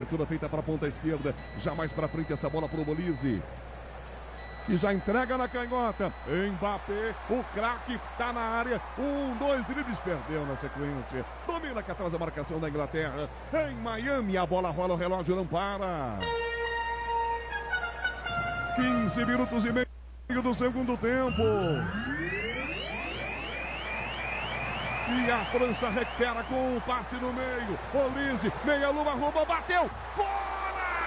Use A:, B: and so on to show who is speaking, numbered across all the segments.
A: abertura feita para a ponta esquerda. Já mais para frente essa bola para o Olise. E já entrega na canhota. Mbappé, o craque, tá na área. 2 dribles, perdeu na sequência. Domina aqui atrás a marcação da Inglaterra. Em Miami, a bola rola, o relógio não para. 15 minutos e meio do segundo tempo. E a França recupera com um passe no meio. Olise, meia-lua, roubou, bateu. Fora!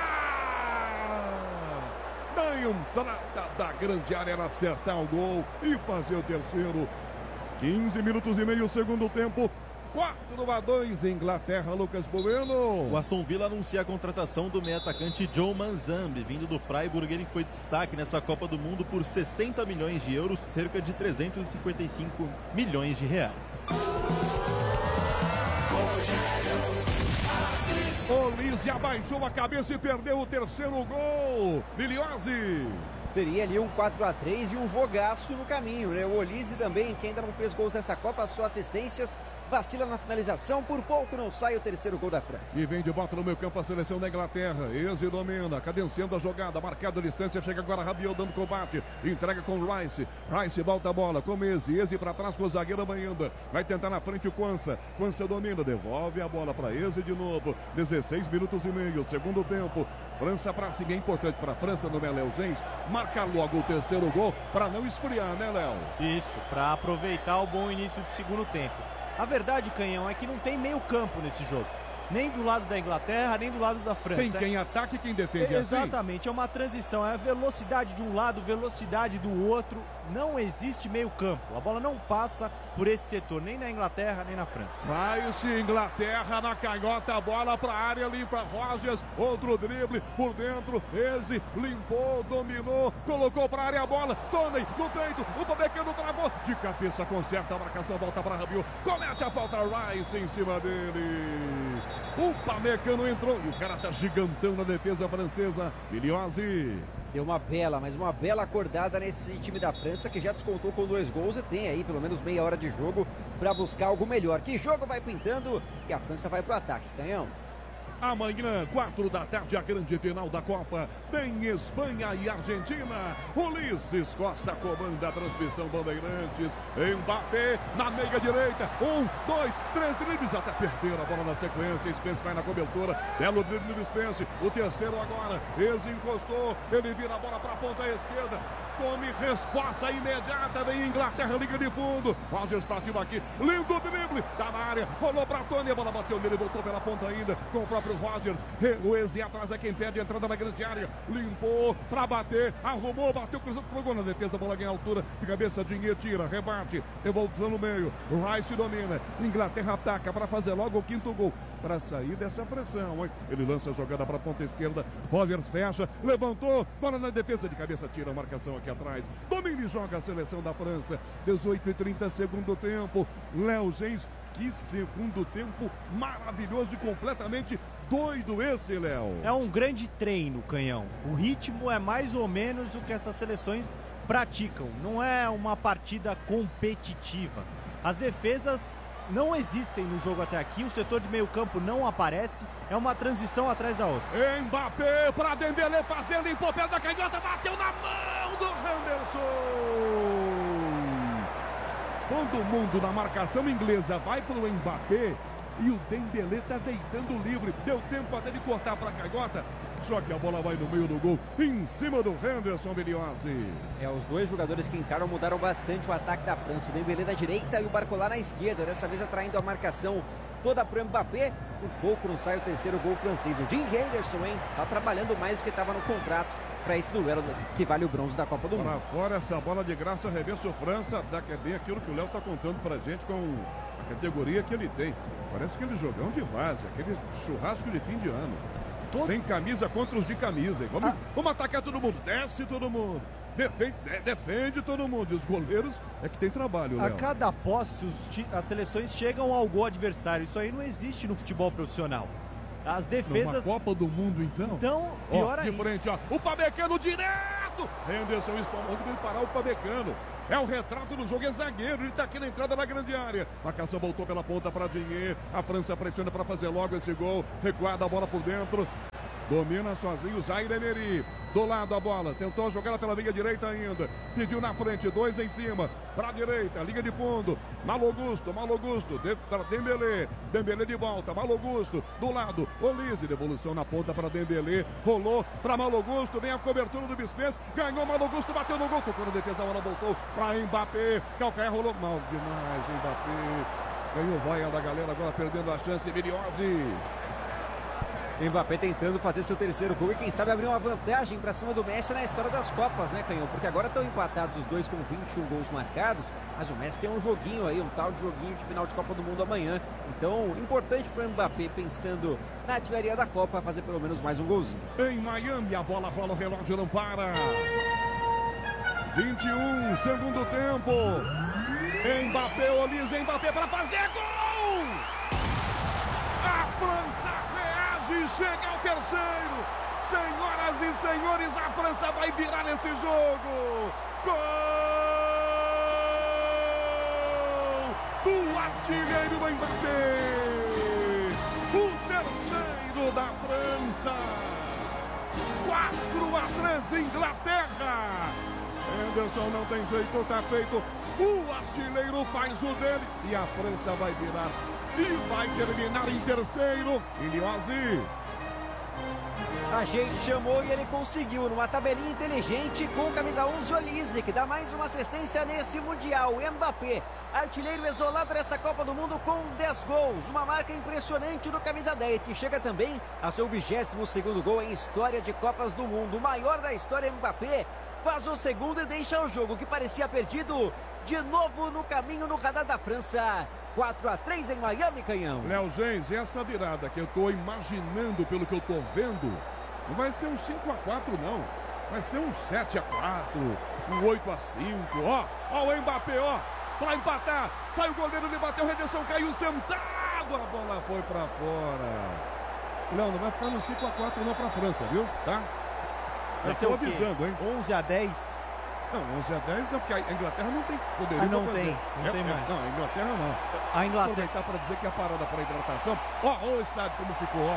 A: Da entrada da grande área era acertar o gol e fazer o terceiro. 15 minutos e meio, segundo tempo. 4-2, Inglaterra, Lucas Bueno.
B: O Aston Villa anuncia a contratação do meio-atacante Joe Manzambi, vindo do Freiburg. Ele foi destaque nessa Copa do Mundo por 60 milhões de euros, cerca de 355 milhões de reais.
A: Olise abaixou a cabeça e perdeu o terceiro gol. Liliose.
C: Teria ali um 4-3 e um jogaço no caminho, né? O Olise também, que ainda não fez gols nessa Copa, só assistências, vacila na finalização, por pouco não sai o terceiro gol da França.
A: E vem de volta no meio campo a seleção da Inglaterra. Eze domina, cadenciando a jogada, marcada a distância, chega agora Rabiot dando combate, entrega com Rice. Rice volta a bola com Eze, Eze para trás com o zagueiro Banhanda. Vai tentar na frente o Quansah. Quansah domina, devolve a bola para Eze de novo. 16 minutos e meio, segundo tempo. França para cima, é importante para a França no Meléu-Gens marcar logo o terceiro gol para não esfriar, né, Léo?
D: Isso, para aproveitar o bom início do segundo tempo. A verdade, Canhão, é que não tem meio campo nesse jogo. Nem do lado da Inglaterra, nem do lado da França.
A: Tem quem ataca e quem defende.
D: Exatamente, é uma transição. É a velocidade de um lado, velocidade do outro. Não existe meio campo. A bola não passa por esse setor, nem na Inglaterra, nem na França.
A: Vai-se Inglaterra na canhota, a bola para a área, limpa Rogers. Outro drible por dentro. Eze limpou, dominou, colocou para a área a bola. Toney no peito, o Pamecano travou. De cabeça conserta a marcação, volta para Rabiot. Comete a falta, Rice em cima dele. O Pamecano entrou e o cara tá gigantão na defesa francesa. Liliose.
C: Deu uma bela, mas uma bela acordada nesse time da França, que já descontou com 2 gols e tem aí pelo menos meia hora de jogo para buscar algo melhor. Que jogo vai pintando e a França vai pro ataque, Canhão.
A: Amanhã, 4 da tarde, a grande final da Copa. Tem Espanha e Argentina. Ulisses Costa comanda a transmissão Bandeirantes. Mbappé na meia direita. 2, 3 dribles até perder a bola na sequência. Spence vai na cobertura. Belo drible do Spence. O terceiro agora. Eze encostou. Ele vira a bola para a ponta esquerda. Tome resposta imediata. Vem Inglaterra, liga de fundo. Rogers partiu aqui. Lindo drible. Tá na área. Rolou para Tony. A bola bateu nele. Voltou pela ponta ainda. Com o próprio Rogers. O Eze atrás é quem pede a entrada na grande área. Limpou para bater. Arrumou. Bateu cruzando pro gol na defesa. Bola ganha altura. De cabeça, Dinhe tira. Rebate. Devolução no meio. Rice domina. Inglaterra ataca para fazer logo o 5º gol. Para sair dessa pressão, hein? Ele lança a jogada para a ponta esquerda. Rogers fecha. Levantou. Bola na defesa. De cabeça tira a marcação aqui atrás. Domina e joga a seleção da França. 18:30, segundo tempo. Léo-Gens. Que segundo tempo maravilhoso e completamente doido esse, Léo.
D: É um grande treino, Canhão. O ritmo é mais ou menos o que essas seleções praticam. Não é uma partida competitiva. As defesas não existem no jogo até aqui. O setor de meio campo não aparece. É uma transição atrás da outra.
A: Mbappé para Dembélé fazer, limpou perto da canhota, bateu na mão do Henderson. Todo mundo na marcação inglesa vai pro Mbappé e o Dembélé tá deitando livre. Deu tempo até de cortar para a canhota, só que a bola vai no meio do gol, em cima do Henderson, Liliose.
C: Os dois jogadores que entraram mudaram bastante o ataque da França. O Dembélé na direita e o Barcola na esquerda. Dessa vez atraindo a marcação toda pro Mbappé. Por pouco não sai o terceiro gol francês. O Jim Henderson, hein? Tá trabalhando mais do que estava no contrato para esse duelo que vale o bronze da Copa do Mundo.
A: Para fora essa bola de graça, arremesso França, é bem aquilo que o Léo tá contando pra gente com a categoria que ele tem. Parece aquele jogão de várzea, aquele churrasco de fim de ano. Sem camisa contra os de camisa. Vamos atacar todo mundo, desce todo mundo. Defende todo mundo. E os goleiros é que tem trabalho, Léo.
D: A cada posse, as seleções chegam ao gol adversário. Isso aí não existe no futebol profissional. As defesas...
A: Uma Copa do Mundo, então?
D: Então, pior ainda.
A: De frente, ó. O Pamecano direto! Henderson espalmou, veio parar o Pamecano. É o retrato do jogo, é zagueiro. Ele tá aqui na entrada da grande área. Marcação voltou pela ponta para Dinhe. A França pressiona para fazer logo esse gol. Recuada a bola por dentro. Domina sozinho o Zaire Emery. Do lado a bola, tentou jogar pela linha direita ainda. Pediu na frente, 2 em cima. Para a direita, linha de fundo. Malo Augusto, para Dembélé. Dembélé de volta, Malo Augusto. Do lado, Olise, devolução na ponta para Dembélé. Rolou para Malo Augusto, vem a cobertura do Bispens. Ganhou Malo Augusto, bateu no gol. Tocou na defesa, a bola voltou para Mbappé. Calcaia rolou mal demais, Mbappé. Ganhou vaia da galera, agora perdendo a chance. Miliose.
C: Mbappé tentando fazer seu terceiro gol e quem sabe abrir uma vantagem para cima do Messi na história das Copas, né, Canhão? Porque agora estão empatados os dois com 21 gols marcados, mas o Messi tem um joguinho aí, um tal de joguinho de final de Copa do Mundo amanhã. Então, importante para o Mbappé, pensando na artilharia da Copa, fazer pelo menos mais um golzinho.
A: Em Miami, a bola rola, o relógio não para. 21, segundo tempo. Mbappé, Olise, Mbappé para fazer gol! A França reage, chega ao terceiro. Senhoras e senhores, a França vai virar nesse jogo. Gol do artilheiro Mbappé. O terceiro da França. 4-3 Inglaterra. Henderson não tem jeito, tá feito. O artilheiro faz o dele e a França vai virar. E vai terminar em terceiro. Iliose.
C: A gente chamou e ele conseguiu numa tabelinha inteligente com o camisa 11 Olise, que dá mais uma assistência nesse Mundial. Mbappé, artilheiro isolado nessa Copa do Mundo com 10 gols. Uma marca impressionante do camisa 10, que chega também a seu 22º gol em história de Copas do Mundo. O maior da história, Mbappé, faz o segundo e deixa o jogo que parecia perdido de novo no caminho no radar da França. 4-3 em Miami, Canhão.
A: Léo Gens, essa virada que eu tô imaginando pelo que eu tô vendo, não vai ser um 5-4 não. Vai ser um 7-4, um 8-5. Ó o Mbappé, ó, pra empatar. Sai o goleiro, ele bateu, o Henderson caiu sentado. A bola foi pra fora. Não vai ficar no 5-4 não pra França, viu? Tá?
D: Vai ser avisando,
A: hein?
D: 11-10.
A: Não, 11-10 não, porque a Inglaterra não tem poderia.
D: Não tem mais.
A: Não, a Inglaterra não.
D: A Inglaterra.
A: Aproveitar para dizer que a parada para hidratação. Ó o estádio como ficou, ó.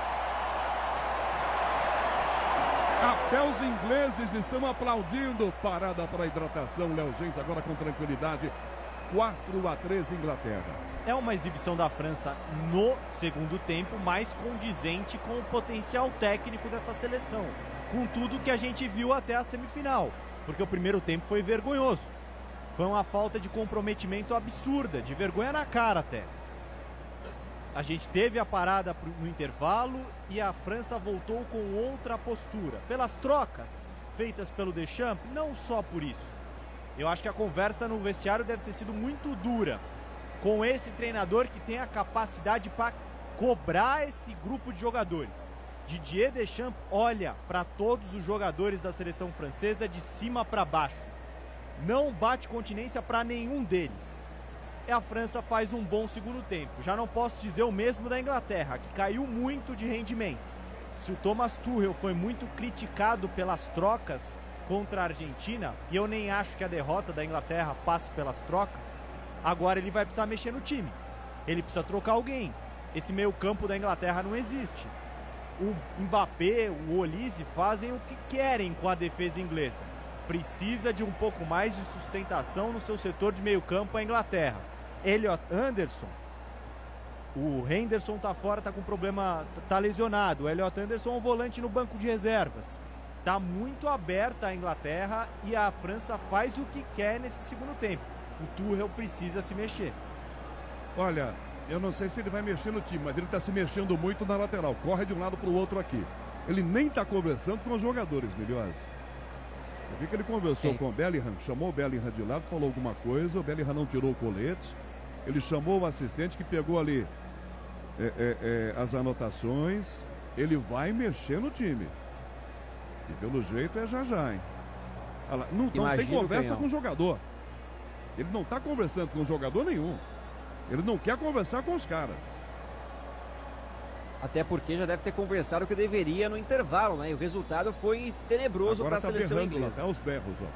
A: Até os ingleses estão aplaudindo. Parada para hidratação. Léo Gens agora com tranquilidade. 4-3 Inglaterra.
D: É uma exibição da França no segundo tempo mais condizente com o potencial técnico dessa seleção. Com tudo que a gente viu até a semifinal. Porque o primeiro tempo foi vergonhoso. Foi uma falta de comprometimento absurda, de vergonha na cara até. A gente teve a parada no intervalo e a França voltou com outra postura. Pelas trocas feitas pelo Deschamps, não só por isso. Eu acho que a conversa no vestiário deve ter sido muito dura com esse treinador que tem a capacidade para cobrar esse grupo de jogadores. Didier Deschamps olha para todos os jogadores da seleção francesa de cima para baixo. Não bate continência para nenhum deles. E a França faz um bom segundo tempo. Já não posso dizer o mesmo da Inglaterra, que caiu muito de rendimento. Se o Thomas Tuchel foi muito criticado pelas trocas contra a Argentina, e eu nem acho que a derrota da Inglaterra passe pelas trocas, agora ele vai precisar mexer no time. Ele precisa trocar alguém. Esse meio campo da Inglaterra não existe. O Mbappé, o Olise fazem o que querem com a defesa inglesa. Precisa de um pouco mais de sustentação no seu setor de meio campo a Inglaterra. Elliot Anderson, o Henderson tá fora, tá com problema, tá lesionado. O Elliot Anderson é um volante no banco de reservas. Tá muito aberta a Inglaterra e a França faz o que quer nesse segundo tempo. O Tuchel precisa se mexer.
A: Olha, eu não sei se ele vai mexer no time, mas ele está se mexendo muito na lateral. Corre de um lado para o outro aqui. Ele nem está conversando com os jogadores, Miliose. Eu vi que ele conversou com o Bellingham, chamou o Bellingham de lado, falou alguma coisa, o Bellingham não tirou o colete. Ele chamou o assistente que pegou ali as anotações. Ele vai mexer no time. E pelo jeito é já, hein? Não tem conversa com o jogador. Ele não está conversando com o jogador nenhum. Ele não quer conversar com os caras.
C: Até porque já deve ter conversado o que deveria no intervalo, né? E o resultado foi tenebroso para a seleção inglesa.
A: Aos berros, ó.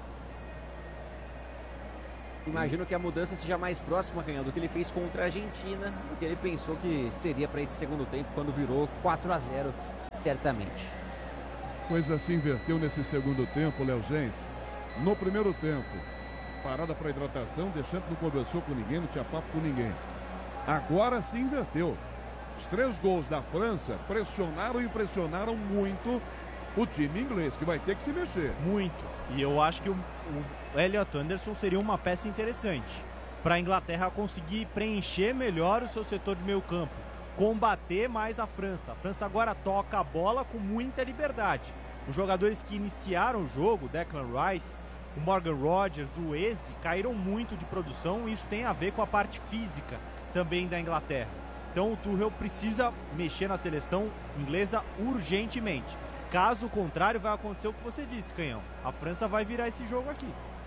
C: Imagino que a mudança seja mais próxima, Canhão, do que ele fez contra a Argentina, do que ele pensou que seria para esse segundo tempo, quando virou 4-0 certamente.
A: Coisa se inverteu nesse segundo tempo, Léo Gens. No primeiro tempo, parada para hidratação, Deschamps não conversou com ninguém, não tinha papo com ninguém. Agora se inverteu. Os 3 gols da França pressionaram e impressionaram muito o time inglês, que vai ter que se mexer.
D: Muito. E eu acho que o Elliot Anderson seria uma peça interessante para a Inglaterra conseguir preencher melhor o seu setor de meio campo, combater mais a França. A França agora toca a bola com muita liberdade. Os jogadores que iniciaram o jogo, Declan Rice, o Morgan Rogers, o Eze, caíram muito de produção e isso tem a ver com a parte física também da Inglaterra. Então o Tuchel precisa mexer na seleção inglesa urgentemente. Caso contrário, vai acontecer o que você disse, Canhão. A França vai virar esse jogo aqui.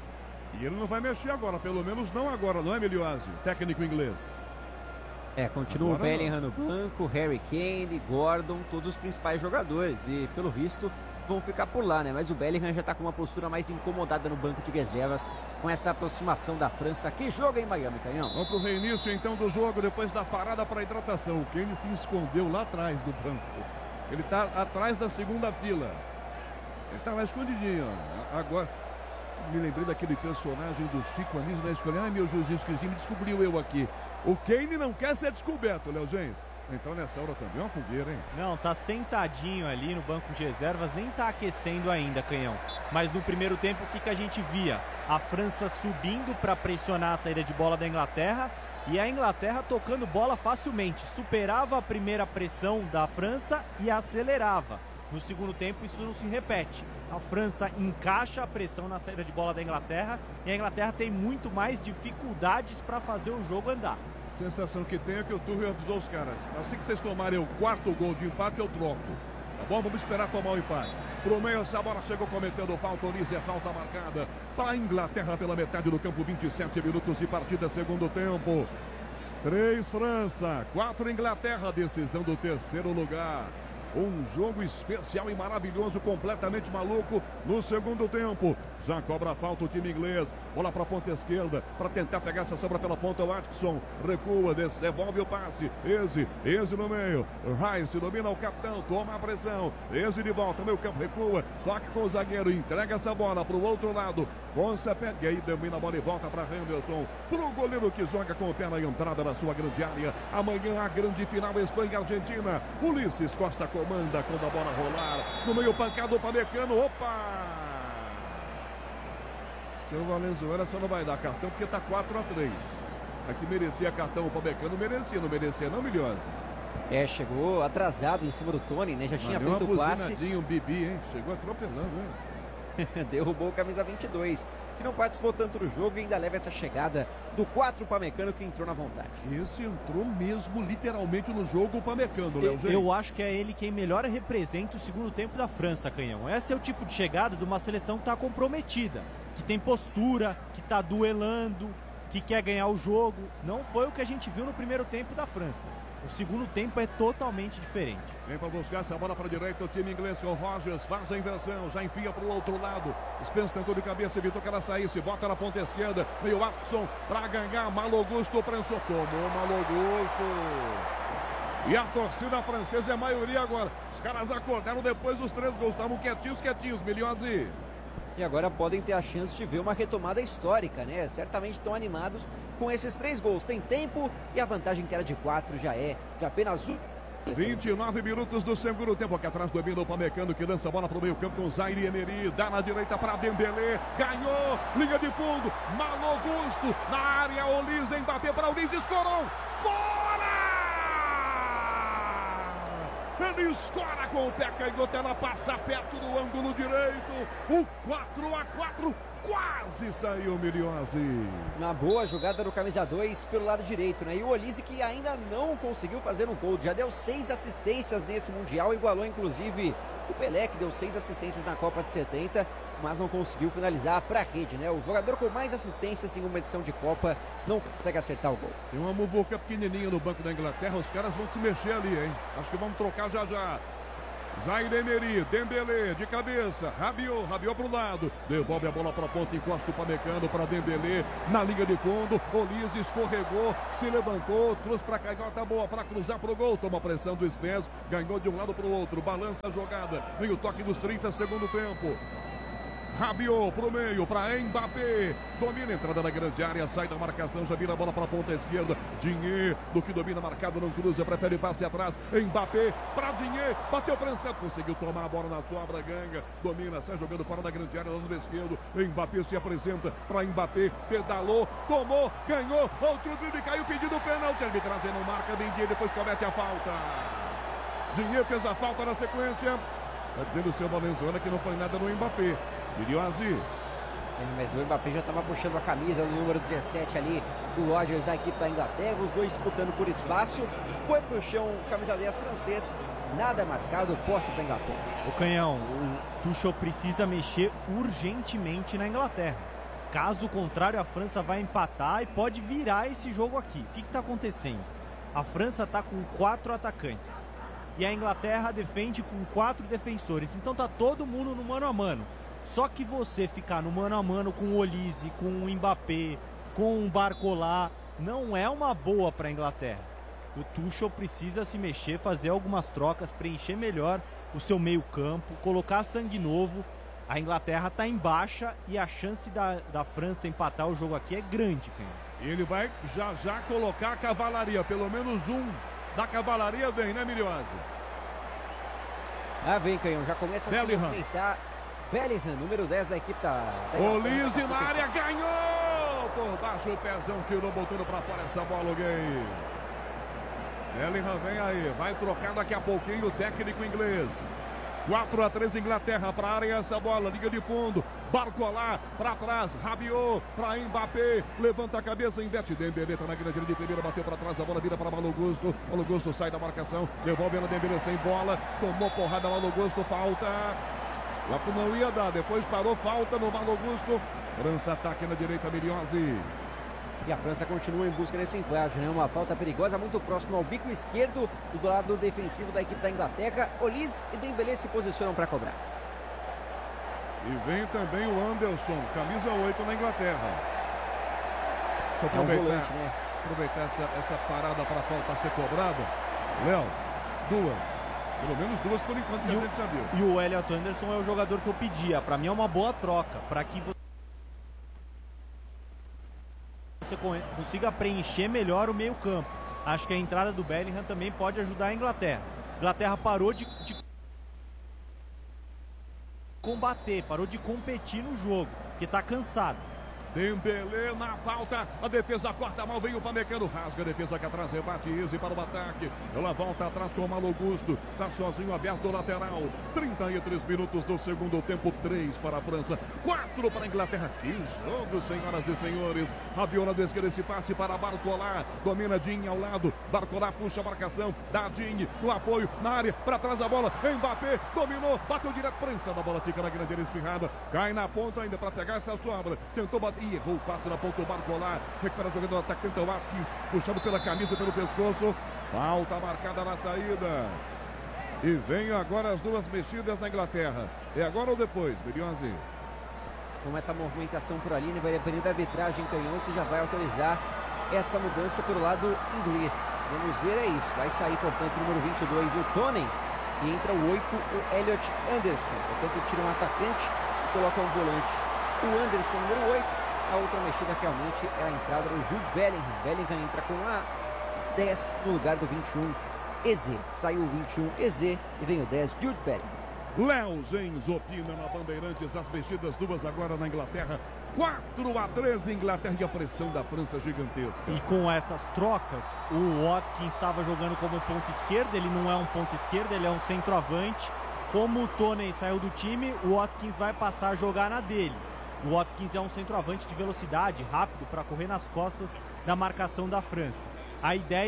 A: E ele não vai mexer agora, pelo menos não agora, não é, Meliosi? Técnico inglês.
C: Continua
A: agora
C: o Bellingham no banco, Harry Kane, Gordon, todos os principais jogadores. E pelo visto vão ficar por lá, né? Mas o Bellingham já está com uma postura mais incomodada no banco de reservas com essa aproximação da França. Que jogo em Miami, Canhão?
A: Vamos pro reinício então do jogo, depois da parada para hidratação. O Kane se escondeu lá atrás do banco. Ele está atrás da segunda fila. Ele está lá escondidinho, ó. Agora, me lembrei daquele personagem do Chico Anísio na escola. Ai, meu Josinho esquisito, me descobriu eu aqui. O Kane não quer ser descoberto, Léo Gens. Então nessa hora também é uma fogueira, hein?
D: Não, tá sentadinho ali no banco de reservas, nem tá aquecendo ainda, Canhão. Mas no primeiro tempo, o que a gente via? A França subindo para pressionar a saída de bola da Inglaterra e a Inglaterra tocando bola facilmente. Superava a primeira pressão da França e acelerava. No segundo tempo, isso não se repete. A França encaixa a pressão na saída de bola da Inglaterra e a Inglaterra tem muito mais dificuldades para fazer o jogo andar.
A: Sensação que tem é que o Tuchel avisou os caras. Assim que vocês tomarem o 4º gol de empate, eu troco. Tá bom? Vamos esperar tomar o empate. Pro meio, essa bola chegou cometendo falta. Olise, é falta marcada para a Inglaterra pela metade do campo. 27 minutos de partida, segundo tempo. 3 França, 4 Inglaterra. Decisão do 3º lugar. Um jogo especial e maravilhoso, completamente maluco no segundo tempo. Já cobra a falta o time inglês. Bola para a ponta esquerda para tentar pegar essa sobra pela ponta. O Atkinson recua, devolve o passe. Eze no meio. Rice domina o capitão, toma a pressão. Eze de volta, meio campo, recua. Toque com o zagueiro, entrega essa bola para o outro lado. Consa pega aí, domina a bola e volta para Henderson. Para o goleiro que joga com o pé na entrada da sua grande área. Amanhã a grande final, Espanha e Argentina. Ulisses Costa comanda quando a bola rolar. No meio pancado para Mecano. Opa! Seu Valenzuela só não vai dar cartão porque tá 4-3. Aqui merecia cartão, o Pamecano merecia, não merecia não, Milhose?
C: Chegou atrasado em cima do Tony, né? Já tinha feito o passe.
A: Um bibi, hein? Chegou atropelando, hein?
C: Derrubou o camisa 22, que não participou tanto do jogo e ainda leva essa chegada do 4 Pamecano, que entrou na vontade.
A: Esse entrou mesmo, literalmente, no jogo, o Pamecano, Léo Gens.
D: Eu acho que é ele quem melhor representa o segundo tempo da França, Canhão. Esse é o tipo de chegada de uma seleção que está comprometida, que tem postura, que está duelando, que quer ganhar o jogo. Não foi o que a gente viu no primeiro tempo da França. O segundo tempo é totalmente diferente.
A: Vem para buscar essa bola para a direita, o time inglês com o Rogers, faz a inversão, já enfia para o outro lado. Spence tentou de cabeça, evitou que ela saísse, bota na ponta esquerda, meio Atkinson para ganhar, Malogusto prensou, tomou Malogusto. E a torcida francesa é a maioria agora. Os caras acordaram depois dos 3 gols, estavam quietinhos, Milhose.
C: E agora podem ter a chance de ver uma retomada histórica, né? Certamente estão animados com esses 3 gols. Tem tempo e a vantagem que era de 4 já é de apenas 1.
A: 29 minutos do segundo tempo. Aqui atrás domina o Pamecano, que lança a bola para o meio campo com Zaire Emery. Dá na direita para Dembélé. Ganhou. Linha de fundo. Malogusto. Na área. Olise. Mbappé para Olise. Escorou. Fora! Ele escora com o pé canhoto. Ela passa perto do ângulo direito. O 4-4. Quase saiu, Milhose.
C: Uma boa jogada do camisa 2 pelo lado direito, né? E o Olise, que ainda não conseguiu fazer um gol. Já deu 6 assistências nesse Mundial. Igualou, inclusive, o Pelé, que deu 6 assistências na Copa de 70. Mas não conseguiu finalizar para a rede, né? O jogador com mais assistências em uma edição de Copa não consegue acertar o gol.
A: Tem uma muvuca pequenininha no banco da Inglaterra. Os caras vão se mexer ali, hein? Acho que vamos trocar já. Zaire Emery, Dembélé de cabeça, Rabiot pro lado, devolve a bola para a ponta, encosta o Upamecano para Dembélé, na linha de fundo, Olise escorregou, se levantou, trouxe para canhota boa para cruzar pro gol, toma pressão do Spence, ganhou de um lado pro outro, balança a jogada, vem o toque dos 30 segundo tempo. Rabiot pro meio, para Mbappé, domina a entrada da grande área, sai da marcação, já vira a bola para a ponta esquerda, Dinhe, do que domina marcado, não cruza, prefere passe atrás, Mbappé, para Dinhe, bateu prensado, conseguiu tomar a bola na sobra, Ganga, domina, sai jogando fora da grande área, lado esquerdo, Mbappé se apresenta para Mbappé, pedalou, tomou, ganhou, outro drible, caiu, pedido pênalti, a arbitragem não marca, Dinhe depois comete a falta. Dinhe fez a falta na sequência, está dizendo o seu Valenzuela que não foi nada no Mbappé. Miliosi.
C: Mas o Mbappé já estava puxando a camisa do número 17 ali, do Rodgers da equipe da Inglaterra, os dois disputando por espaço, foi pro chão, camisa 10 francês, nada marcado, posse para a Inglaterra.
D: O Canhão, o Tuchel precisa mexer urgentemente na Inglaterra. Caso contrário, a França vai empatar e pode virar esse jogo aqui. O que está acontecendo? A França está com 4 atacantes e a Inglaterra defende com 4 defensores, então tá todo mundo no mano a mano. Só que você ficar no mano a mano com o Olise, com o Mbappé, com o Barcola, não é uma boa para a Inglaterra. O Tuchel precisa se mexer, fazer algumas trocas, preencher melhor o seu meio campo, colocar sangue novo. A Inglaterra está em baixa e a chance da França empatar o jogo aqui é grande, cara.
A: Ele vai já colocar a cavalaria, pelo menos um da cavalaria vem, né, Miliosi?
C: Vem, Canhão, já começa a se movimentar. Bellingham, número 10 da equipe da
A: Olise na área, ganhou! Por baixo o pezão, tirou, botando pra fora essa bola, o Gay. Bellingham vem aí, vai trocar daqui a pouquinho o técnico inglês. 4-3 Inglaterra para a área, essa bola, liga de fundo, Barcola para trás, Rabiot para Mbappé, levanta a cabeça, inverte, Dembélé tá na grande de primeira, bateu para trás, a bola vira para Malo Gusto sai da marcação, devolve ela, Dembélé sem bola, tomou porrada, Malo Gusto, falta. Lá não ia dar, depois parou, falta no Malo Gusto. França ataque na direita, Miliosi.
C: E a França continua em busca desse empate, né? Uma falta perigosa, muito próximo ao bico esquerdo do lado defensivo da equipe da Inglaterra. Olise e Dembélé se posicionam para cobrar.
A: E vem também o Anderson, camisa 8 na Inglaterra. Deixa eu aproveitar essa parada para a falta ser cobrada. Léo, pelo menos duas por enquanto que a gente já viu.
D: E o Elliot Anderson é o jogador que eu pedia. Para mim é uma boa troca, para que você consiga preencher melhor o meio campo. Acho que a entrada do Bellingham também pode ajudar a Inglaterra. A Inglaterra parou de combater, parou de competir no jogo, porque está cansado.
A: Dembélé na falta, a defesa corta mal, vem o Upamecano, rasga a defesa aqui atrás, rebate Izzy para o ataque, ela volta atrás com o Malo Gusto, tá sozinho, aberto o lateral, 33 minutos do segundo tempo, 3 para a França, 4 para a Inglaterra, que jogo, senhoras e senhores. Rabiot na esquerda, esse passe para Barcola, domina Dinhe ao lado, Barcola puxa a marcação, dá Dinhe no apoio, na área, para trás a bola, Mbappé, dominou, bateu direto, prensa da bola, fica na grande área espirrada, cai na ponta ainda para pegar essa sobra, tentou bater, errou o passe na ponta, o Barcola recupera jogando o atacante, o Watkins, puxado pela camisa, pelo pescoço, falta marcada na saída. E vem agora as duas mexidas na Inglaterra. É agora ou depois, Miliosi?
C: Com essa movimentação por ali, vai depender da arbitragem, Canhão, se já vai autorizar essa mudança pelo lado inglês. Vamos ver, é isso. Vai sair, portanto, o número 22, o Tony, e entra o 8, o Elliot Anderson. Portanto, tira um atacante e coloca um volante. O Anderson, número 8. A outra mexida realmente é a entrada do Jude Bellingham. Bellingham entra com a 10 no lugar do 21, Eze. Saiu o 21, Eze, e vem o 10, Jude Bellingham.
A: Léo Gens opina na Bandeirantes, as mexidas duas agora na Inglaterra. 4-3 Inglaterra, e a pressão da França gigantesca.
D: E com essas trocas, o Watkins estava jogando como ponto esquerdo, ele não é um ponto esquerdo, ele é um centroavante. Como o Toney saiu do time, o Watkins vai passar a jogar na dele. O Watkins é um centroavante de velocidade, rápido, para correr nas costas da marcação da França. A ideia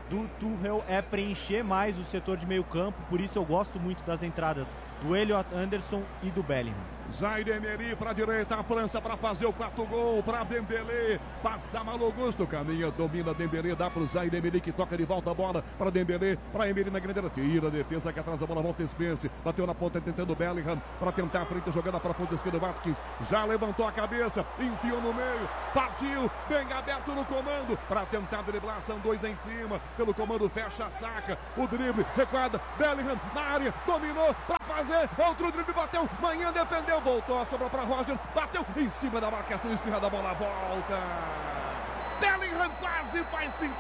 D: do Tuchel é preencher mais o setor de meio campo, por isso eu gosto muito das entradas do Elliot Anderson e do Bellingham.
A: Zaire Emery para a direita, a França para fazer o 4º gol, para Dembélé, passa Malo Augusto, caminha, domina Dembélé, dá para o Zaire Emery que toca de volta a bola para Dembélé, para Emery na grande área, tira a defesa que atrás da bola, volta Spence, bateu na ponta tentando Bellingham, para tentar a frente, jogada para a ponta esquerda, Watkins, já levantou a cabeça, enfiou no meio, partiu, bem aberto no comando, para tentar driblar, são 2 em cima, pelo comando fecha a saca, o drible, recuada, Bellingham na área, dominou, para fazer, outro drible, bateu, Manhã defendeu, voltou, sobrou para Roger, bateu em cima da marcação, espirrada a bola, volta. Bellingham quase faz 5-4.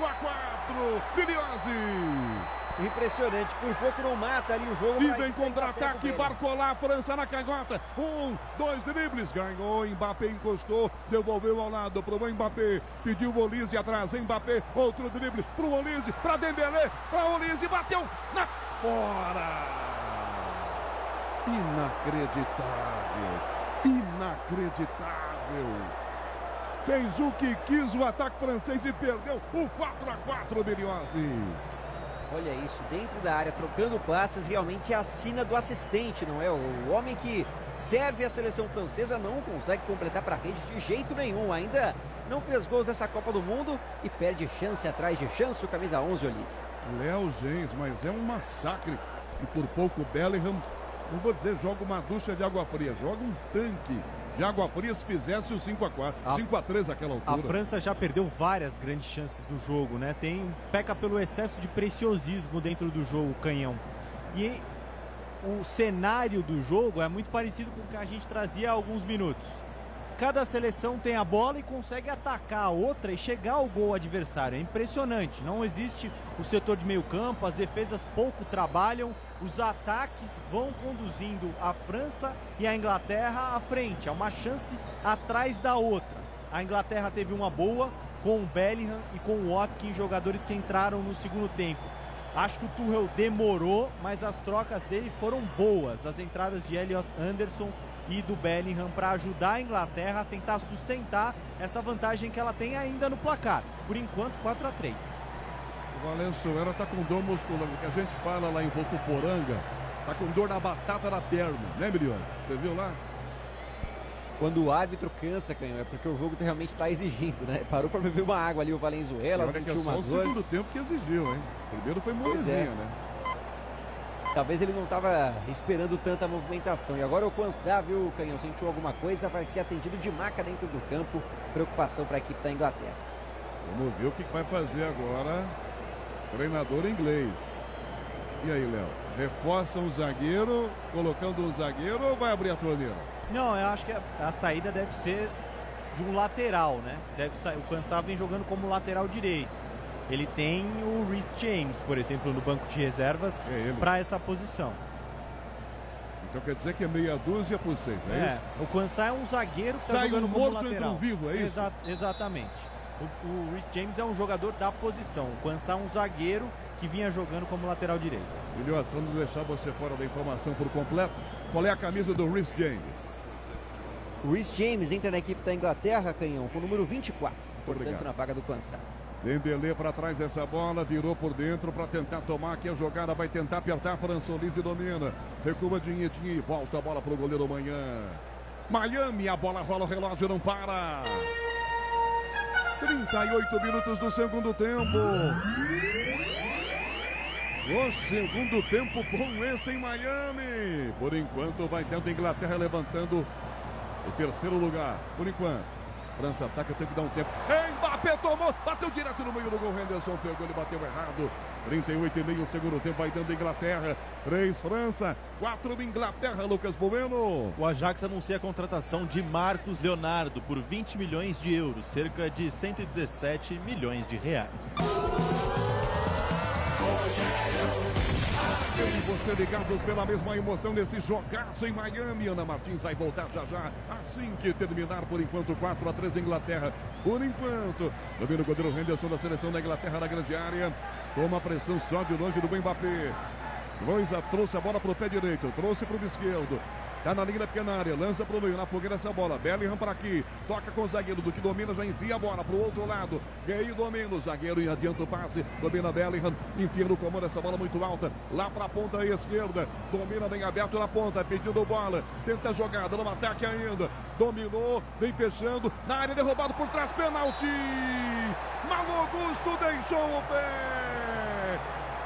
A: Biliose.
C: Impressionante, por pouco não mata ali o jogo.
A: E vem contra-ataque, Barcola, França na canhota. 1, 2 dribles, ganhou, Mbappé encostou, devolveu ao lado pro Mbappé, pediu o Olise atrás, Mbappé, outro drible pro Olise, para Dembélé, para Olise, bateu na fora. Inacreditável. Fez o que quis o ataque francês e perdeu o 4-4, Biliose.
C: Olha isso, dentro da área, trocando passes, realmente é a sina do assistente, não é? O homem que serve a seleção francesa não consegue completar para a rede de jeito nenhum. Ainda não fez gols nessa Copa do Mundo e perde chance atrás de chance, o camisa 11, Olise.
A: Léo, gente, mas é um massacre. E por pouco o Bellingham, não vou dizer joga uma ducha de água fria, joga um tanque de água fria se fizesse o 5-4, 5-3 àquela altura.
D: A França já perdeu várias grandes chances do jogo, né? Peca pelo excesso de preciosismo dentro do jogo, Canhão. E o cenário do jogo é muito parecido com o que a gente trazia há alguns minutos. Cada seleção tem a bola e consegue atacar a outra e chegar ao gol adversário. É impressionante. Não existe o setor de meio campo, as defesas pouco trabalham, os ataques vão conduzindo a França e a Inglaterra à frente. É uma chance atrás da outra. A Inglaterra teve uma boa com o Bellingham e com o Watkins, jogadores que entraram no segundo tempo. Acho que o Tuchel demorou, mas as trocas dele foram boas. As entradas de Elliot Anderson e do Bellingham para ajudar a Inglaterra a tentar sustentar essa vantagem que ela tem ainda no placar. Por enquanto, 4-3.
A: O Valenzuela está com dor muscular, que a gente fala lá em Votuporanga, está com dor na batata da perna, né, Biliose? Você viu lá?
C: Quando o árbitro cansa, Canhão, é porque o jogo realmente está exigindo, né? Parou para beber uma água ali o Valenzuela,
A: sentiu uma dor. Só o segundo tempo que exigiu, hein? Primeiro foi molezinha, né?
C: Talvez ele não estava esperando tanta movimentação. E agora o Quansah, viu, Canhão, sentiu alguma coisa, vai ser atendido de maca dentro do campo. Preocupação para a equipe da Inglaterra.
A: Vamos ver o que vai fazer agora o treinador inglês. E aí, Léo? Reforça um zagueiro, colocando um zagueiro ou vai abrir a torneira?
D: Não, eu acho que a saída deve ser de um lateral, né? O Quansah vem jogando como lateral direito. Ele tem o Reece James, por exemplo, no banco de reservas para essa posição.
A: Então quer dizer que é meia dúzia por 6, é isso?
D: O Quansah é um zagueiro que está jogando como lateral.
A: Entra um vivo, é isso?
D: Exatamente. O Reece James é um jogador da posição. O Quansah é um zagueiro que vinha jogando como lateral direito.
A: Melhor, para não deixar você fora da informação por completo, qual é a camisa do Reece James?
C: O Reece James entra na equipe da Inglaterra, Canhão, com o número 24. Portanto, na vaga do Quansah.
A: Dembélé para trás dessa bola, virou por dentro para tentar tomar aqui a jogada, vai tentar apertar, François Olise domina, recua Dinhe e volta a bola para o goleiro Manhã. Miami, a bola rola, o relógio não para. 38 minutos do segundo tempo. O segundo tempo bom esse em Miami. Por enquanto vai tendo a Inglaterra levantando o terceiro lugar, por enquanto. França ataca, tem que dar um tempo. Mbappé tomou, bateu direto no meio do gol. Henderson pegou, ele bateu errado. 38,5 segundo tempo, vai dando a Inglaterra. 3 França, 4 Inglaterra, Lucas Bueno.
B: O Ajax anuncia a contratação de Marcos Leonardo por 20 milhões de euros, cerca de 117 milhões de reais.
A: Eu e você ligados pela mesma emoção nesse jogaço em Miami. Ana Martins vai voltar já assim que terminar. Por enquanto 4-3 Inglaterra. Por enquanto, domina o goleiro Henderson da seleção da Inglaterra na grande área. Toma a pressão só de longe do Mbappé. Trouxe a bola para o pé direito, trouxe para o esquerdo. Tá na linha da pequena área, lança pro meio, na fogueira essa bola. Bellingham para aqui, toca com o zagueiro, do que domina, já envia a bola pro outro lado. E aí domina o zagueiro e adianta o passe. Domina Bellingham, enfia no comando essa bola muito alta, lá para a ponta esquerda. Domina bem aberto na ponta, pedindo bola. Tenta a jogada, no ataque ainda. Dominou, vem fechando, na área derrubado por trás, pênalti. Malo Augusto deixou o pé.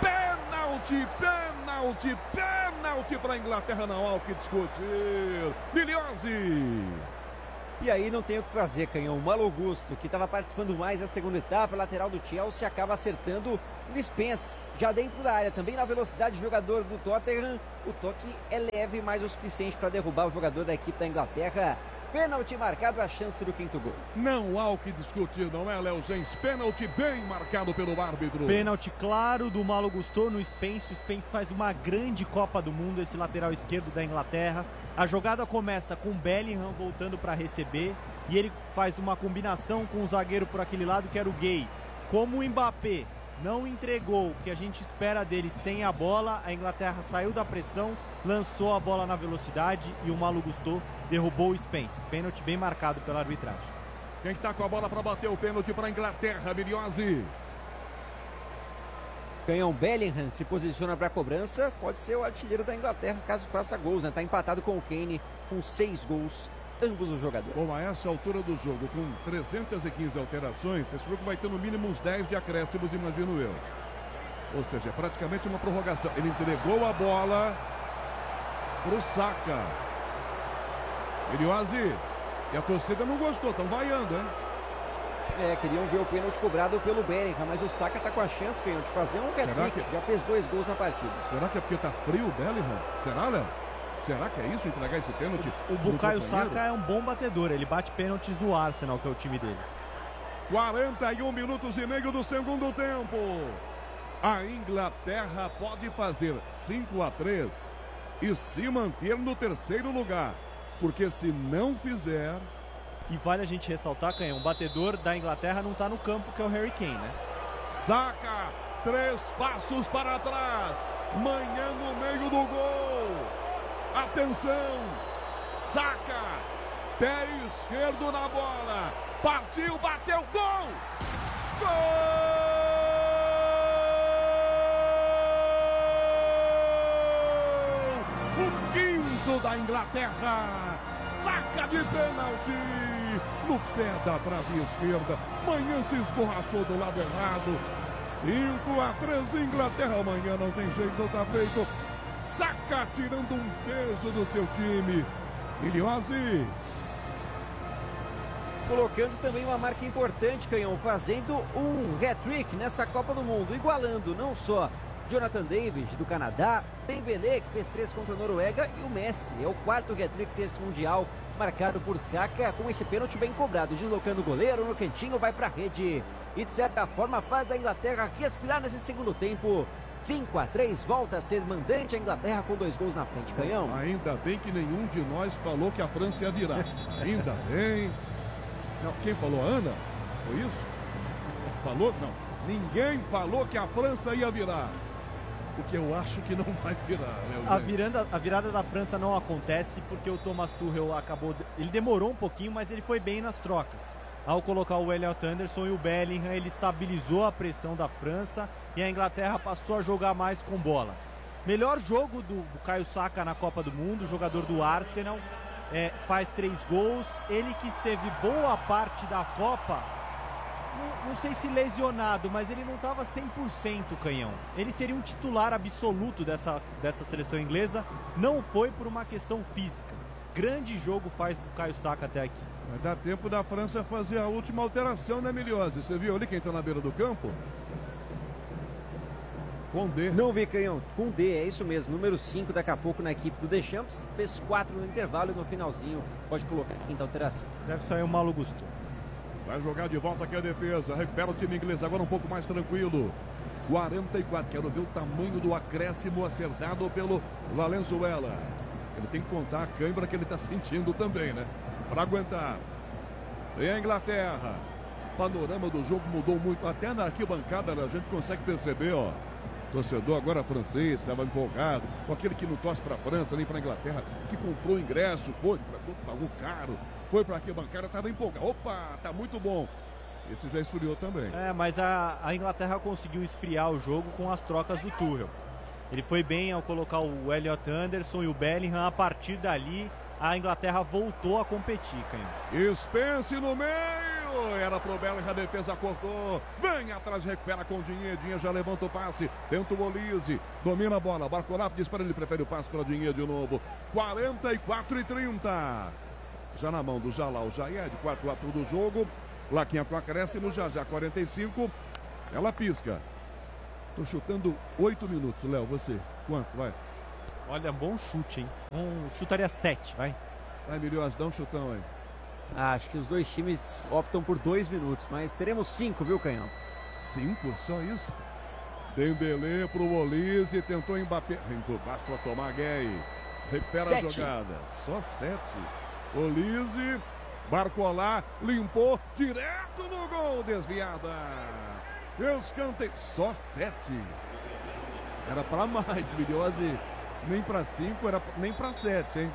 A: Pênalti para a Inglaterra, não há o que discutir. Miliose.
C: E aí não tem o que fazer, Canhão. O Malo Augusto, que estava participando mais da segunda etapa, lateral do Chelsea, acaba acertando o Spence, já dentro da área. Também na velocidade, jogador do Tottenham. O toque é leve, mas o suficiente para derrubar o jogador da equipe da Inglaterra. Pênalti marcado, a chance do quinto gol.
A: Não há o que discutir, não é, Léo Gens? Pênalti bem marcado pelo árbitro.
D: Pênalti claro do Malo Augusto no Spence. O Spence faz uma grande Copa do Mundo, esse lateral esquerdo da Inglaterra. A jogada começa com Bellingham voltando para receber. E ele faz uma combinação com o zagueiro por aquele lado, que era o Gay. Como o Mbappé não entregou o que a gente espera dele sem a bola, a Inglaterra saiu da pressão, lançou a bola na velocidade e o Malo Augusto derrubou o Spence. Pênalti bem marcado pela arbitragem.
A: Quem está com a bola para bater o pênalti para a Inglaterra, Miliose?
C: Canhão. Bellingham se posiciona para a cobrança, pode ser o artilheiro da Inglaterra caso faça gols, né? Está empatado com o Kane com 6 gols, ambos os jogadores.
A: Bom, a essa altura do jogo, com 315 alterações, esse jogo vai ter no mínimo uns 10 de acréscimos, imagino eu. Ou seja, é praticamente uma prorrogação. Ele entregou a bola pro Saka. Miliose, e a torcida não gostou, estão vaiando, hein?
C: Queriam ver o pênalti cobrado pelo Bellingham, mas o Saka está com a chance, Canhão, de fazer um hat-trick. Já fez 2 gols na partida.
A: Será que é porque tá frio o Bellingham? Será, Léo? Será que é isso, entregar esse pênalti?
D: O Bukayo Saka é um bom batedor, ele bate pênaltis no Arsenal, que é o time dele.
A: 41 minutos e meio do segundo tempo. A Inglaterra pode fazer 5-3 e se manter no terceiro lugar. Porque se não fizer...
D: E vale a gente ressaltar, Canhão, o batedor da Inglaterra não está no campo, que é o Harry Kane, né?
A: Saka, 3 passos para trás. Manhã no meio do gol. Atenção. Saka, pé esquerdo na bola. Partiu, bateu, gol! Gol! O quinto da Inglaterra. Saca de pênalti no pé da trave esquerda. Manhã se esborrachou do lado errado. 5-3 Inglaterra. Amanhã não tem jeito, não tá feito. Saka tirando um peso do seu time. Miliose.
C: Colocando também uma marca importante, Canhão, fazendo um hat-trick nessa Copa do Mundo, igualando não só Jonathan David, do Canadá, Dembélé, que fez 3 contra a Noruega, e o Messi. É o 4º hat-trick desse Mundial, marcado por Saka, com esse pênalti bem cobrado, deslocando o goleiro no cantinho, vai para a rede. E de certa forma faz a Inglaterra respirar nesse segundo tempo. 5-3, volta a ser mandante a Inglaterra com 2 gols na frente, Canhão.
A: Ainda bem que nenhum de nós falou que a França ia virar. Ainda bem. Não, quem falou? A Ana? Foi isso? Falou? Não. Ninguém falou que a França ia virar. Porque eu acho que não vai virar, né?
D: A virada da França não acontece porque o Thomas Tuchel acabou... Ele demorou um pouquinho, mas ele foi bem nas trocas. Ao colocar o Elliot Anderson e o Bellingham, ele estabilizou a pressão da França e a Inglaterra passou a jogar mais com bola. Melhor jogo do Bukayo Saka na Copa do Mundo, jogador do Arsenal, faz 3 gols. Ele que esteve boa parte da Copa... Não sei se lesionado, mas ele não estava 100%, Canhão. Ele seria um titular absoluto dessa seleção inglesa. Não foi por uma questão física. Grande jogo faz Bukayo Saka até aqui.
A: Vai dar tempo da França fazer a última alteração, né, Miliose? Você viu ali quem está na beira do campo? Condé.
C: Não vi, Canhão. Condé, é isso mesmo. Número 5 daqui a pouco na equipe do Deschamps. Fez 4 no intervalo e no finalzinho pode colocar a quinta alteração.
D: Deve sair o Malo Augusto.
A: Vai jogar de volta aqui a defesa. Recupera o time inglês agora um pouco mais tranquilo. 44. Quero ver o tamanho do acréscimo acertado pelo Valenzuela. Ele tem que contar a cãibra que ele está sentindo também, né? Para aguentar. Vem a Inglaterra. O panorama do jogo mudou muito. Até na arquibancada a gente consegue perceber, ó. Torcedor agora francês, estava empolgado, com aquele que não torce para a França, nem para a Inglaterra, que comprou ingresso, pagou caro, foi para aqui bancária, estava empolgado. Opa, tá muito bom. Esse já esfriou também.
D: Mas a Inglaterra conseguiu esfriar o jogo com as trocas do Tuchel. Ele foi bem ao colocar o Elliot Anderson e o Bellingham. A partir dali, a Inglaterra voltou a competir, Canhão.
A: Spence no meio, era pro Bellingham, a defesa cortou, vem atrás, recupera com o Dinhe já levanta o passe, tenta o Olise, domina a bola, Barcolá dispara, ele prefere o passe para o Dinhe de novo, 44-30, já na mão do Jalal Jaed, 4-4 do jogo, Laquinha com acréscimo, já 45, ela pisca. Tô chutando 8 minutos, Léo, você, quanto, vai?
D: Olha, bom chute, hein? Chutaria 7, vai.
A: Vai, Milhões, dá um chutão aí.
C: Acho que os dois times optam por 2 minutos, mas teremos 5, viu, Canhão?
A: 5? Só isso? Dembélé pro Olise, tentou Mbappé, por baixo para tomar Gay. Recupera 7. A jogada. Só 7. Olise, Barcolá, limpou, direto no gol, desviada. Escanteio, só 7. Era para mais, Milhose. Nem para 5, nem para 7, hein?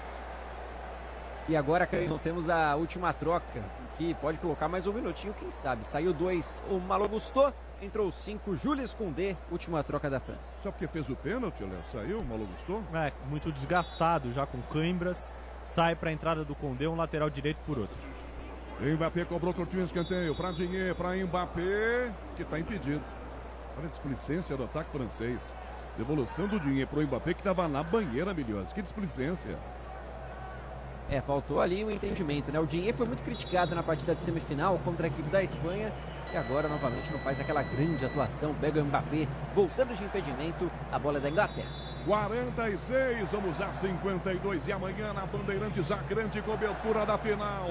C: E agora, Canhão, temos a última troca, que pode colocar mais um minutinho, quem sabe. Saiu 2, o Malo Gusto, entrou 5, Jules Koundé, última troca da França.
A: Só porque fez o pênalti, Léo? Saiu o Malo Gusto?
D: Muito desgastado, já com câimbras. Sai para a entrada do Koundé, um lateral direito por outro.
A: Mbappé cobrou curtinho escanteio para Dinhe, para Mbappé, que está impedido. Olha a displicência do ataque francês. Devolução do Dinhe para o Mbappé, que estava na banheira, Milhões. Que displicência.
C: Faltou ali o entendimento, né? O Dinhe foi muito criticado na partida de semifinal contra a equipe da Espanha e agora novamente não faz aquela grande atuação. Pega o Mbappé, voltando de impedimento, a bola é da Inglaterra.
A: 46, vamos a 52 e amanhã na Bandeirantes a grande cobertura da final.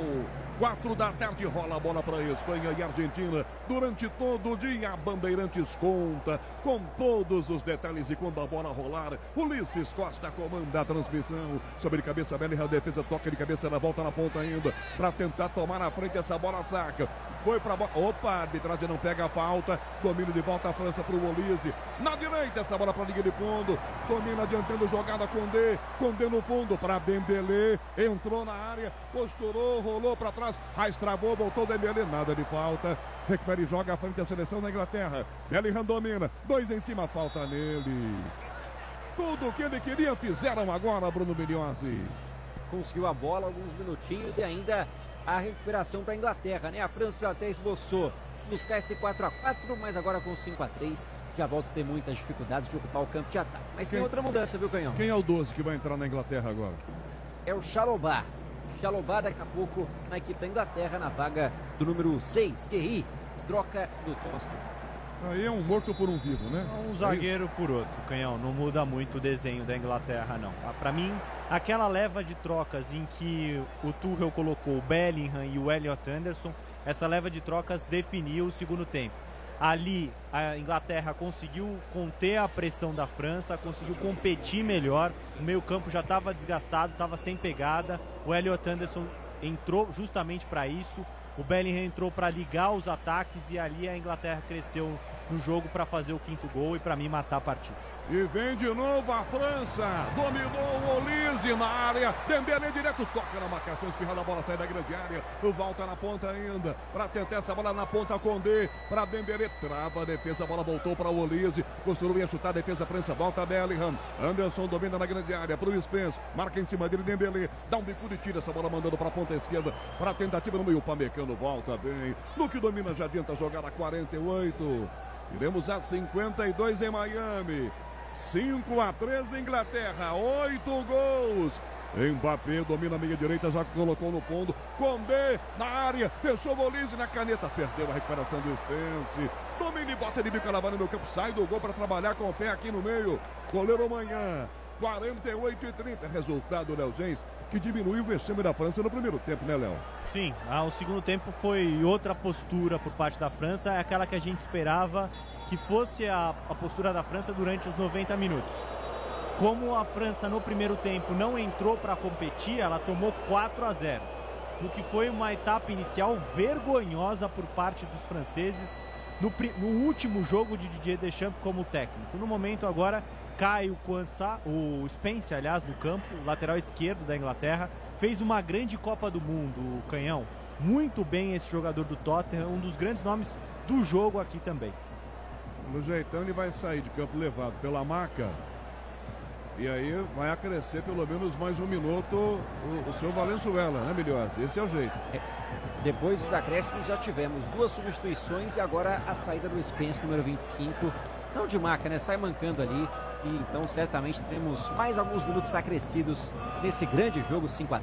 A: 4 da tarde rola a bola para Espanha e Argentina. Durante todo o dia a Bandeirantes conta com todos os detalhes e quando a bola rolar, Ulisses Costa comanda a transmissão. Sobre cabeça, Bellingham, a defesa toca de cabeça, ela volta na ponta ainda para tentar tomar na frente, essa bola saca. Foi para bola. Opa, a arbitragem não pega a falta. Domínio de volta a França para o Olise. Na direita, essa bola para a linha de fundo. Domina adiantando jogada Koundé. Koundé no fundo para Dembélé. Entrou na área, posturou, rolou para trás. Travou, voltou Dembélé. Nada de falta. Recupera e joga à frente a seleção da Inglaterra. Bellingham domina. 2 em cima, falta nele. Tudo o que ele queria fizeram agora, Bruno Milhozzi.
C: Conseguiu a bola alguns minutinhos e ainda a recuperação para a Inglaterra, né? A França até esboçou buscar esse 4-4, mas agora com 5-3 já volta a ter muitas dificuldades de ocupar o campo de ataque. Mas tem outra mudança, viu, Canhão?
A: Quem é o 12 que vai entrar na Inglaterra agora?
C: É o Chalobah. Chalobah daqui a pouco na equipe da Inglaterra, na vaga do número 6, Guerri, troca do Thomas.
A: Aí é um morto por um vivo, né?
D: Um zagueiro por outro, Canhão. Não muda muito o desenho da Inglaterra, não. Para mim, aquela leva de trocas em que o Tuchel colocou o Bellingham e o Elliot Anderson, essa leva de trocas definiu o segundo tempo. Ali, a Inglaterra conseguiu conter a pressão da França, conseguiu competir melhor. O meio-campo já estava desgastado, estava sem pegada. O Elliot Anderson entrou justamente para isso. O Bellingham entrou para ligar os ataques e ali a Inglaterra cresceu no jogo para fazer o 5º gol e para mim matar a partida.
A: E vem de novo a França, dominou o Olise na área, Dembélé direto, toca na marcação, espirrada a bola, sai da grande área, volta na ponta ainda, para tentar essa bola na ponta, Koundé, para Dembélé, trava a defesa, a bola voltou para o Olise, costurou, ia chutar a defesa, França, volta Bellingham, Anderson domina na grande área, para o Spence, marca em cima dele, Dembélé, dá um bico de tiro, essa bola mandando para a ponta esquerda, para a tentativa no meio, Pamecano volta bem, no que domina já adianta jogar a 48, iremos a 52 em Miami. 5-3 Inglaterra, 8 gols. Mbappé domina a meia direita, já colocou no fundo. Koundé na área, fechou o Olise na caneta, perdeu a recuperação do Spence. Domina e bota de bico, ela vai no meu campo, sai do gol para trabalhar com o pé aqui no meio. Goleiro Manhã, 48-30. Resultado, Léo Gens, que diminuiu o vexame da França no primeiro tempo, né, Léo?
D: Sim, o segundo tempo foi outra postura por parte da França, é aquela que a gente esperava que fosse a postura da França durante os 90 minutos. Como a França no primeiro tempo não entrou para competir, ela tomou 4-0. No que foi uma etapa inicial vergonhosa por parte dos franceses. no último jogo de Didier Deschamps como técnico. No momento agora cai o Spence, aliás, no campo, lateral esquerdo da Inglaterra, fez uma grande Copa do Mundo, o Canhão. Muito bem esse jogador do Tottenham, um dos grandes nomes do jogo aqui também.
A: No jeitão ele vai sair de campo levado pela maca. E aí vai acrescer pelo menos mais um minuto o seu Valenzuela, né, Milhões? Esse é o jeito.
C: Depois dos acréscimos já tivemos 2 substituições e agora a saída do Spence, número 25. Não de maca, né? Sai mancando ali. E então certamente teremos mais alguns minutos acrescidos nesse grande jogo 5-3.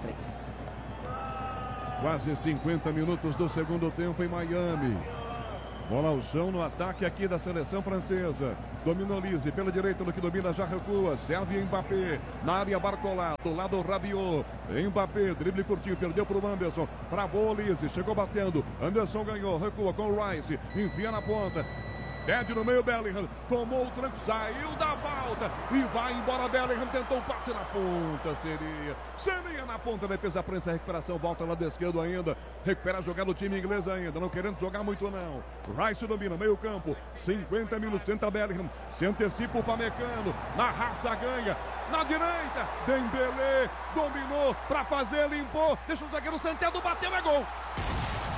A: Quase 50 minutos do segundo tempo em Miami. Bola ao chão no ataque aqui da seleção francesa. Domina Olise pela direita, no que domina já recua. Serve Mbappé na área, Barcola. Do lado Rabiot. Mbappé, drible curtinho, perdeu para o Anderson. Travou Olise, chegou batendo. Anderson ganhou, recua com o Rice. Enfia na ponta. Pede no meio, Bellingham, tomou o tranco, saiu da volta e vai embora. Bellingham tentou o passe na ponta, seria na ponta, defesa prensa, recuperação, volta lá do esquerdo ainda, recupera a jogada do time inglês ainda, não querendo jogar muito não. Rice domina, meio campo, 50 minutos, tenta Bellingham, se antecipa o Pamecano, na raça ganha, na direita, Dembélé, dominou para fazer, limpou, deixa o zagueiro Santiago, bateu, é gol!